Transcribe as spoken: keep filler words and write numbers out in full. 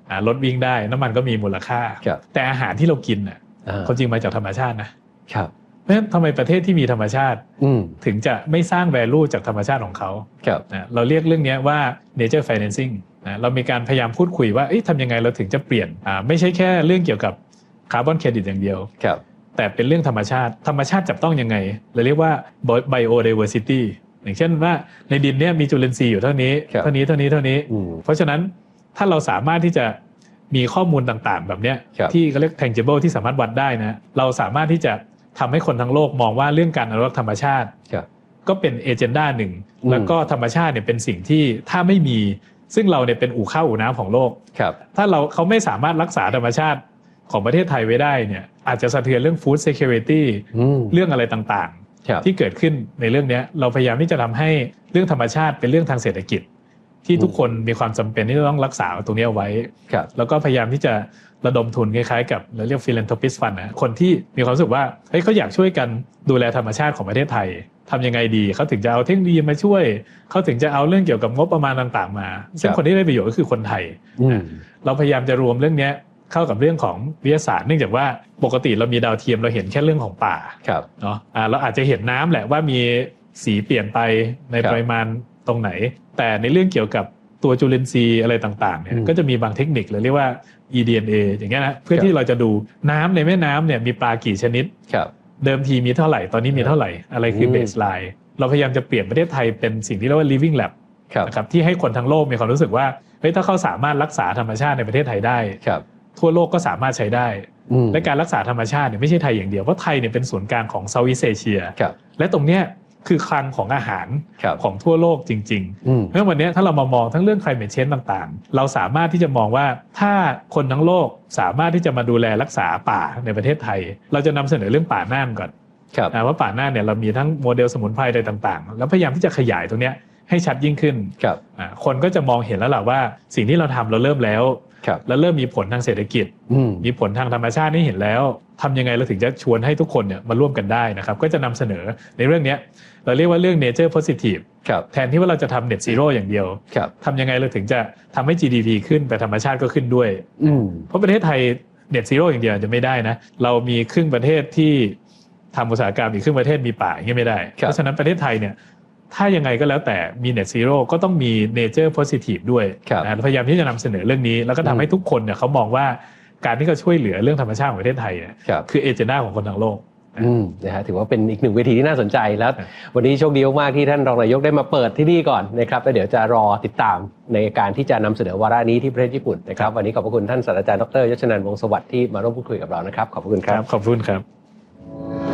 รถวิ่งได้น้ำมันก็มีมูลค่าแต่อาหารที่เรากินน่ะความจริงมาจากธรรมชาตินะครับเพราะฉะนั้นทำไมประเทศที่มีธรรมชาติถึงจะไม่สร้าง value จากธรรมชาติของเขานะเราเรียกเรื่องนี้ว่า nature financing นะเรามีการพยายามพูดคุยว่าทำยังไงเราถึงจะเปลี่ยนไม่ใช่แค่เรื่องเกี่ยวกับคาร์บอนเครดิตอย่างเดียวแต่เป็นเรื่องธรรมชาติธรรมชาติจับต้องยังไงเราเรียกว่า biodiversity อย่างเช่นว่าในดินเนี่ยมีจุลินทรีย์อยู่เท่านี้เท่านี้เท่านี้เท่านี้เพราะฉะนั้นถ้าเราสามารถที่จะมีข้อมูลต่างๆแบบเนี้ยที่เขาเรียก tangible ที่สามารถวัดได้นะเราสามารถที่จะทำให้คนทั้งโลกมองว่าเรื่องการอนุรักษ์ธรรมชาติก็เป็นเอเจนดาหนึ่งแล้วก็ธรรมชาติเนี่ยเป็นสิ่งที่ถ้าไม่มีซึ่งเราเนี่ยเป็นอู่ข้าวอู่น้ำของโลกถ้าเราเขาไม่สามารถรักษาธรรมชาติของประเทศไทยไว้ได้เนี่ยอาจจะสะเทือนเรื่อง food security เรื่องอะไรต่างๆที่เกิดขึ้นในเรื่องนี้เราพยายามที่จะทำให้เรื่องธรรมชาติเป็นเรื่องทางเศรษฐกิจที่ทุกคนมีความจำเป็นที่จะต้องรักษาตรงนี้เอาไว้แล้วก็พยายามที่จะระดมทุนคล้ายๆกับเราเรียก philanthropist fund นะคนที่มีความรู้สึกว่าเฮ้ยเขาอยากช่วยกันดูแลธรรมชาติของประเทศไทยทำยังไงดีเขาถึงจะเอาเทคโนโลยีมาช่วยเขาถึงจะเอาเรื่องเกี่ยวกับงบประมาณต่างๆมาซึ่งคนที่ได้ประโยชน์ก็คือคนไทยเราพยายามจะรวมเรื่องนี้เข้ากับเรื่องของวิทยาศาสตร์เนื่องจากว่าปกติเรามีดาวเทียมเราเห็นแค่เรื่องของป่าเนาะเราอาจจะเห็นน้ำแหละว่ามีสีเปลี่ยนไปในปริมาณตรงไหนแต่ในเรื่องเกี่ยวกับตัวจุลินทรีย์อะไรต่างๆเนี่ยก็จะมีบางเทคนิคเราเรียกว่า อี ดี เอ็น เอ อย่างเงี้ยนะเพื่อที่เราจะดูน้ำในแม่น้ำเนี่ยมีปลากี่ชนิดเดิมทีมีเท่าไหร่ตอนนี้มีเท่าไหร่อะไรคือเบสไลน์เราพยายามจะเปลี่ยนประเทศไทยเป็นสิ่งที่เรียกว่า living lab นะครับที่ให้คนทั้งโลกมีความรู้สึกว่าเฮ้ยถ้าเขาสามารถรักษาธรรมชาติในประเทศไทยได้ทั่วโลกก็สามารถใช้ได้และการรักษาธรรมชาติเนี่ยไม่ใช่ไทยอย่างเดียวเพราะไทยเนี่ยเป็นศูนย์กลางของเซาท์อีสต์เอเชียและตรงเนี้ยคือคลังของอาหารของทั่วโลกจริงๆเพราะวันนี้ถ้าเรามามองทั้งเรื่อง climate change ต่างๆเราสามารถที่จะมองว่าถ้าคนทั้งโลกสามารถที่จะมาดูแลรักษาป่าในประเทศไทยเราจะนำเสนอเรื่องป่าน่านก่อนว่าป่าน่านเนี่ยเรามีทั้งโมเดลสมุนไพรอะไรต่างๆแล้วพยายามที่จะขยายตรงนี้ให้ชัดยิ่งขึ้นคนก็จะมองเห็นแล้วแหละว่าสิ่งที่เราทำเราเริ่มแล้วแล้วเริ่มมีผลทางเศรษฐกิจมีผลทางธรรมชาตินี่เห็นแล้วทำยังไงเราถึงจะชวนให้ทุกคนเนี่ยมาร่วมกันได้นะครับก็จะนำเสนอในเรื่องนี้เราเรียกว่าเรื่อง nature positive แทนที่ว่าเราจะทำ net zero อย่างเดียวทำยังไงเราถึงจะทำให้ จี ดี พี ขึ้นแต่ธรรมชาติก็ขึ้นด้วยเพราะประเทศไทย net zero อย่างเดียวจะไม่ได้นะเรามีครึ่งประเทศที่ทำอุตสาหกรรมอีกครึ่งประเทศมีป่าอย่างนี้ไม่ได้เพราะฉะนั้นประเทศไทยเนี่ยถ้ายังไงก็แล้วแต่มี net zero ก็ต้องมี nature positive ด้วยนะพยายามที่จะนำเสนอเรื่องนี้แล้วก็ทำให้ทุกคนเนี่ยเขามองว่าการที่เขาช่วยเหลือเรื่องธรรมชาติของประเทศไทยเนี่ยคือเอเจนดาของคนทั้งโลกนะฮะถือว่าเป็นอีกหนึ่งเวทีที่น่าสนใจแล้ววันนี้โชคดีมากๆที่ท่านรองนายกได้มาเปิดที่นี่ก่อนนะครับแล้วเดี๋ยวจะรอติดตามในการที่จะนำเสนอวาระนี้ที่ประเทศญี่ปุ่นนะครับวันนี้ขอบพระคุณท่านศาสตราจารย์ดร.ยศนันท์ วงศ์สวัสดิ์ที่มาร่วมพูดคุยกับเรานะครับขอบคุณครับขอบคุณครับ